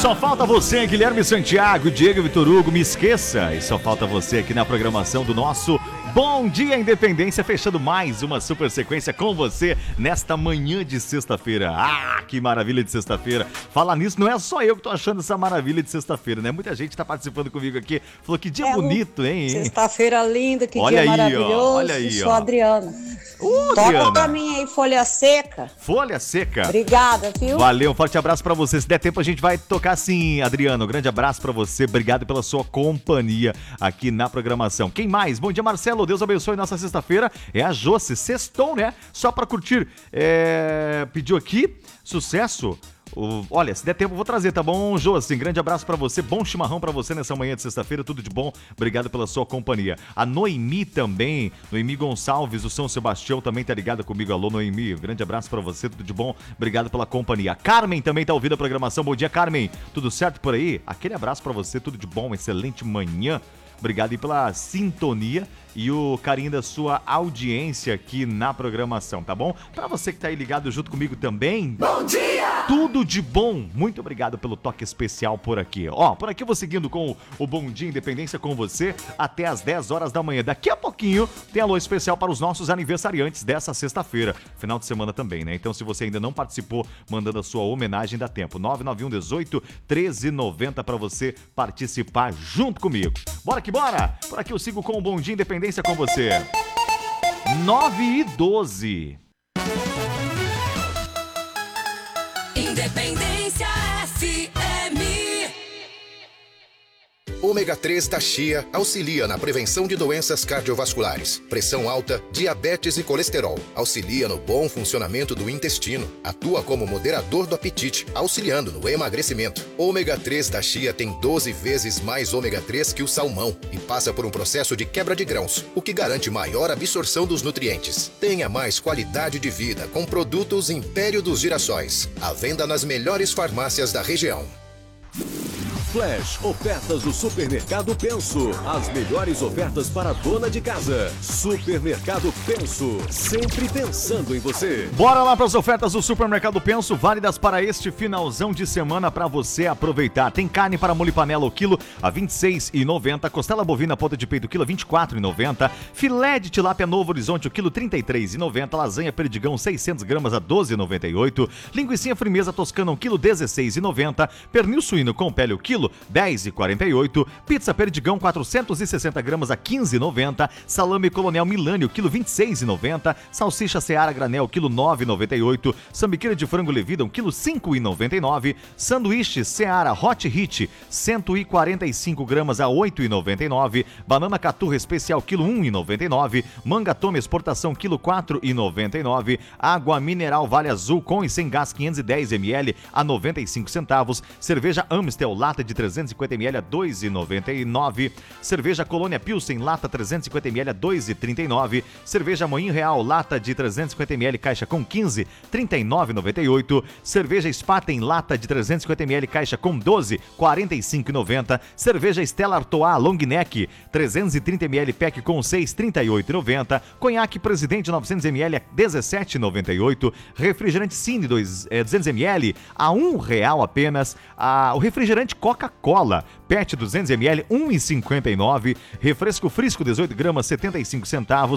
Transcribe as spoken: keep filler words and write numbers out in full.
Só falta você, Guilherme Santiago, Diego Vitor Hugo, me esqueça. E só falta você aqui na programação do nosso Bom Dia Independência, fechando mais uma super sequência com você nesta manhã de sexta-feira. Ah, que maravilha de sexta-feira. Falar nisso, não é só eu que tô achando essa maravilha de sexta-feira, né? Muita gente tá participando comigo aqui. Falou que dia é, bonito, hein? Sexta-feira linda, que olha dia aí, maravilhoso. Ó, olha aí, sou ó. a Adriana. Uh, Toca Adriana. pra mim aí, Folha Seca. Folha Seca. Obrigada, viu? Valeu, um forte abraço pra você. Se der tempo, a gente vai tocar sim, Adriano. Um grande abraço pra você. Obrigado pela sua companhia aqui na programação. Quem mais? Bom dia, Marcelo. Deus abençoe nossa sexta-feira. É a Josi. Sextou, né? Só pra curtir. É... Pediu aqui. Sucesso. O... Olha, se der tempo eu vou trazer, tá bom, Josi? Grande abraço pra você, bom chimarrão pra você nessa manhã de sexta-feira, tudo de bom, obrigado pela sua companhia. A Noemi também, Noemi Gonçalves, do São Sebastião, também tá ligada comigo. Alô, Noemi, grande abraço pra você, tudo de bom, obrigado pela companhia. A Carmen também tá ouvindo a programação, bom dia, Carmen, tudo certo por aí? Aquele abraço pra você, tudo de bom, excelente manhã. Obrigado aí pela sintonia e o carinho da sua audiência aqui na programação, tá bom? Pra você que tá aí ligado junto comigo também, bom dia! Tudo de bom! Muito obrigado pelo toque especial por aqui. Ó, por aqui eu vou seguindo com o Bom Dia Independência com você até as dez horas da manhã. Daqui a pouquinho tem alô especial para os nossos aniversariantes dessa sexta-feira. Final de semana também, né? Então se você ainda não participou, mandando a sua homenagem, dá tempo. nove nove um dezoito, treze noventa pra você participar junto comigo. Bora que bora! Por aqui eu sigo com o Bom Dia Independência com você. nove e doze. Independência F M. Ômega três da chia auxilia na prevenção de doenças cardiovasculares, pressão alta, diabetes e colesterol. Auxilia no bom funcionamento do intestino. Atua como moderador do apetite, auxiliando no emagrecimento. Ômega três da chia tem doze vezes mais ômega três que o salmão e passa por um processo de quebra de grãos, o que garante maior absorção dos nutrientes. Tenha mais qualidade de vida com produtos Império dos Girassóis. À venda nas melhores farmácias da região. Flash, ofertas do Supermercado Penso. As melhores ofertas para a dona de casa. Supermercado Penso, sempre pensando em você. Bora lá para as ofertas do Supermercado Penso, válidas para este finalzão de semana para você aproveitar. Tem carne para molho panela o quilo a vinte e seis reais e noventa centavos, costela bovina ponta de peito o quilo a vinte e quatro reais e noventa centavos, filé de tilápia Novo Horizonte o quilo trinta e três reais e noventa centavos, lasanha perdigão seiscentas gramas a doze reais e noventa e oito centavos, linguiça frimeza toscana um quilo dezesseis reais e noventa centavos, pernil suíno com pele o quilo dez reais e quarenta e oito centavos, pizza perdigão quatrocentas e sessenta gramas a quinze reais e noventa centavos, salame colonial Milânio quilo vinte e seis reais e noventa centavos, salsicha Seara granel quilo nove reais e noventa e oito centavos, sambiqueira de frango levida um quilo cinco reais e noventa e nove centavos, sanduíche Seara Hot Hit cento e quarenta e cinco gramas a oito reais e noventa e nove centavos, banana caturra especial quilo um real e noventa e nove centavos, manga tome exportação quilo quatro reais e noventa e nove centavos, água mineral Vale Azul com e sem gás quinhentos e dez mililitros a noventa e cinco centavos, cerveja Amstel lata de trezentos e cinquenta mililitros a dois reais e noventa e nove centavos, cerveja Colônia Pilsen lata trezentos e cinquenta mililitros a dois reais e trinta e nove centavos, cerveja Moinho Real lata de trezentos e cinquenta mililitros caixa com quinze reais, trinta e nove reais e noventa e oito centavos, cerveja Spaten lata de trezentos e cinquenta mililitros caixa com doze reais, quarenta e cinco reais e noventa centavos, cerveja Stella Artois Long Neck trezentos e trinta mililitros pack com seis reais, trinta e oito reais e noventa centavos, conhaque Presidente novecentos mililitros a dezessete reais e noventa e oito centavos, refrigerante Cine dois, é, duzentos mililitros a um real apenas, a, o refrigerante Coca-Cola Pet duzentos mililitros um real e cinquenta e nove centavos, refresco Frisco dezoito gramas setenta e cinco centavos,